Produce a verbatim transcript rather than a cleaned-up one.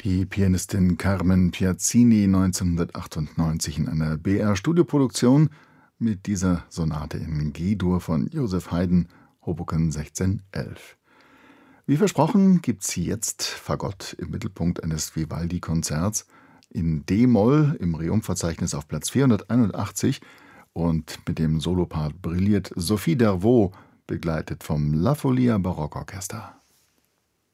Die Pianistin Carmen Piazzini neunzehnhundertachtundneunzig in einer B R-Studioproduktion mit dieser Sonate in G-Dur von Joseph Haydn, Hoboken sechzehn elf. Wie versprochen gibt's jetzt Fagott im Mittelpunkt eines Vivaldi-Konzerts in D-Moll im Reum-Verzeichnis auf Platz vierhunderteinundachtzig und mit dem Solopart brilliert Sophie Dervaux, begleitet vom La Folia Barockorchester.